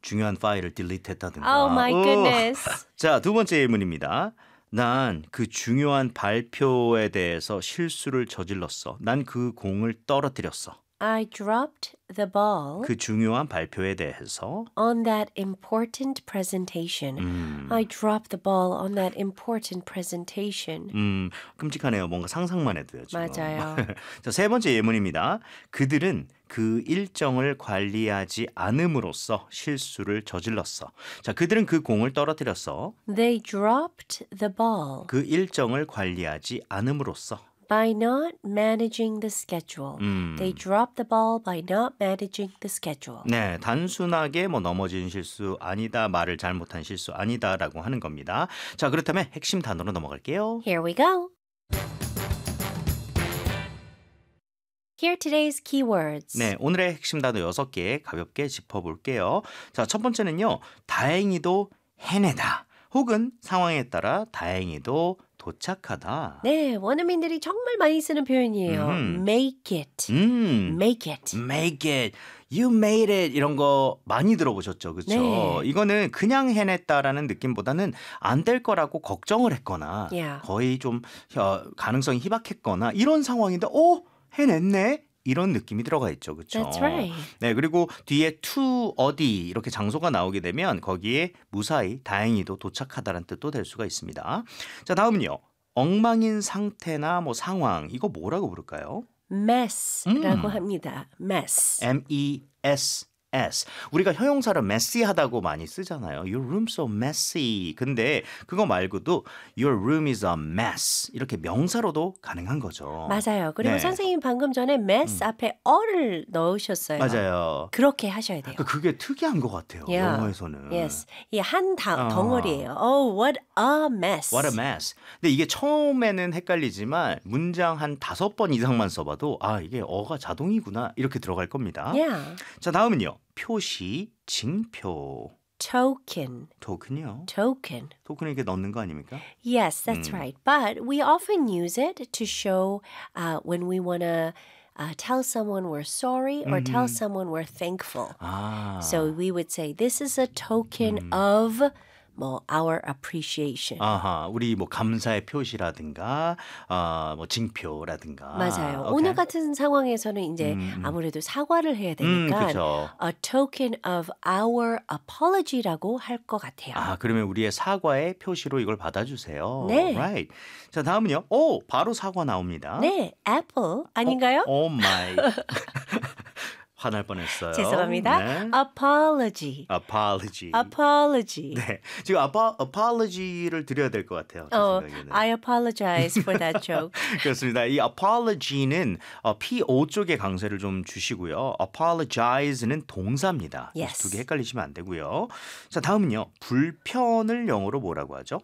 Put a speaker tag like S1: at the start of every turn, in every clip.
S1: 중요한 파일을 딜리트했다든가.
S2: Oh my goodness.
S1: 자, 두 번째 예문입니다. 난 그 중요한 발표에 대해서 실수를 저질렀어. 난 그 공을 떨어뜨렸어.
S2: I dropped the ball
S1: 그 중요한 발표에 대해서
S2: on that important presentation. I dropped the ball on that important presentation.
S1: 끔찍하네요. 뭔가 상상만 해도요. 지금.
S2: 맞아요.
S1: 자, 세 번째 예문입니다. 그들은 그 일정을 관리하지 않음으로써 실수를 저질렀어. 자, 그들은 그 공을 떨어뜨렸어.
S2: They dropped the ball
S1: 그 일정을 관리하지 않음으로써.
S2: by not managing the schedule. They dropped the ball by not managing the schedule.
S1: 네, 단순하게 뭐 넘어진 실수 아니다, 말을 잘못한 실수 아니다라고 하는 겁니다. 자, 그렇다면 핵심 단어로 넘어갈게요.
S2: Here we go. Here are today's keywords.
S1: 네, 오늘의 핵심 단어 6개 가볍게 짚어볼게요. 자, 첫 번째는요. 다행히도 해내다. 혹은 상황에 따라 다행히도 도착하다.
S2: 네, 원어민들이 정말 많이 쓰는 표현이에요. Make it. Make it.
S1: Make it. You made it. 이런 거 많이 들어보셨죠? 그렇죠?
S2: 네.
S1: 이거는 그냥 해냈다라는 느낌보다는 안 될 거라고 걱정을 했거나
S2: Yeah.
S1: 거의 좀 가능성이 희박했거나 이런 상황인데 해냈네? 이런 느낌이 들어가 있죠. 그렇죠?
S2: That's right.
S1: 네, 그리고 뒤에 to 어디 이렇게 장소가 나오게 되면 거기에 무사히 다행히도 도착하다라는 뜻도 될 수가 있습니다. 자, 다음은요. 엉망인 상태나 뭐 상황 이거 뭐라고 부를까요?
S2: Mess라고 합니다. Mess.
S1: M-E-S-S. 우리가 형용사를 messy하다고 많이 쓰잖아요. Your room's so messy. 근데 그거 말고도 Your room is a mess. 이렇게 명사로도 가능한 거죠.
S2: 맞아요. 그리고
S1: 네.
S2: 선생님 방금 전에 mess 앞에 어를 넣으셨어요.
S1: 맞아요.
S2: 그렇게 하셔야 돼요.
S1: 그게 특이한 것 같아요.
S2: Yeah.
S1: 영어에서는.
S2: Yes. 이 한 덩어리예요. Oh, what a mess.
S1: What a mess. 근데 이게 처음에는 헷갈리지만 문장 한 5번 이상만 써봐도 이게 어가 자동이구나 이렇게 들어갈 겁니다.
S2: Yeah.
S1: 자, 다음은요. 표시, 징표.
S2: Token.
S1: 토큰이요.
S2: Token.
S1: 토큰을 이렇게 넣는 거 아닙니까?
S2: Yes, that's right. But we often use it to show when we want to tell someone we're sorry or tell someone we're thankful. So we would say, this is a token of our appreciation.
S1: 아하, 우리 뭐 감사의 표시라든가, 뭐 징표라든가.
S2: 맞아요.
S1: 오케이.
S2: 오늘 같은 상황에서는 이제 아무래도 사과를 해야 되니까
S1: 그쵸.
S2: a token of our apology라고 할 것 같아요.
S1: 그러면 우리의 사과의 표시로 이걸 받아주세요.
S2: 네.
S1: Right. 자, 다음은요. 바로 사과 나옵니다.
S2: 네, apple 아닌가요?
S1: Oh my. 화날 뻔했어요.
S2: 죄송합니다.
S1: 네.
S2: Apology.
S1: Apology.
S2: Apology.
S1: 네, 지금 apology를 드려야 될 것 같아요. 제 생각에는.
S2: I apologize for that joke.
S1: 그렇습니다. 이 apology는 PO 쪽에 강세를 좀 주시고요. apologize는 동사입니다.
S2: Yes.
S1: 두 개 헷갈리시면 안 되고요. 자, 다음은요. 불편을 영어로 뭐라고 하죠?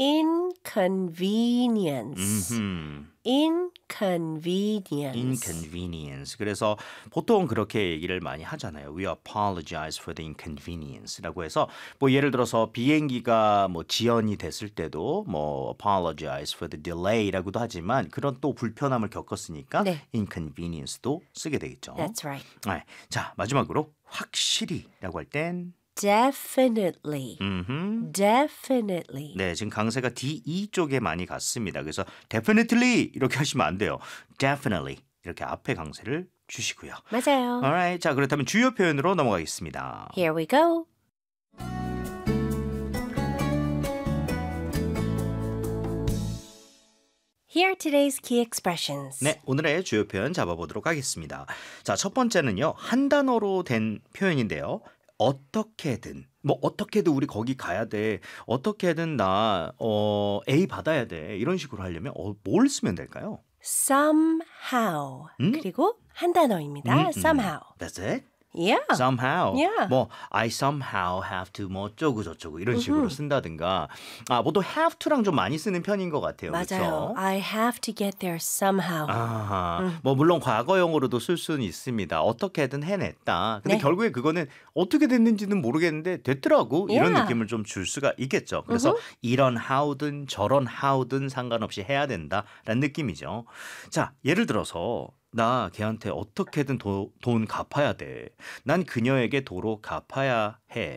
S2: Inconvenience. Inconvenience.
S1: inconvenience. 그래서 보통 그렇게 얘기를 많이 하잖아요. We apologize for the inconvenience라고 해서 뭐 예를 들어서 비행기가 뭐 지연이 됐을 때도 뭐 apologize for the delay라고도 하지만 그런 또 불편함을 겪었으니까
S2: 네.
S1: inconvenience도 쓰게 되겠죠.
S2: That's right.
S1: 네. 자, 마지막으로 확실히라고 할 땐
S2: Definitely. Definitely.
S1: 네, 지금 강세가 DE 쪽에 많이 갔습니다. 그래서 definitely 이렇게 하시면 안 돼요. definitely 이렇게 앞에 강세를 주시고요.
S2: 맞아요.
S1: Alright, 자 그렇다면 주요 표현으로 넘어가겠습니다.
S2: Here we go. Here are today's key expressions.
S1: 네, 오늘의 주요 표현 잡아보도록 하겠습니다. 자, 첫 번째는요. 한 단어로 된 표현인데요. 어떻게든 뭐 어떻게든 우리 거기 가야 돼. 어떻게든 나 A 받아야 돼. 이런 식으로 하려면 뭘 쓰면 될까요?
S2: Somehow. 그리고 한 단어입니다. Somehow.
S1: That's it.
S2: Yeah.
S1: somehow.
S2: Yeah.
S1: 뭐 I somehow have to 뭐 어쩌고 저쩌고 이런 식으로 쓴다든가. 보통 have to랑 좀 많이 쓰는 편인 것 같아요.
S2: 맞아요.
S1: 그렇죠?
S2: I have to get there somehow.
S1: 뭐 물론 과거형으로도 쓸 수는 있습니다. 어떻게든 해냈다. 근데
S2: 네.
S1: 결국에 그거는 어떻게 됐는지는 모르겠는데 됐더라고. 이런
S2: Yeah.
S1: 느낌을 좀 줄 수가 있겠죠. 그래서 이런 how든 저런 how든 상관없이 해야 된다라는 느낌이죠. 자, 예를 들어서 나 걔한테 어떻게든 돈 갚아야 돼. 난 그녀에게 도로 갚아야 해.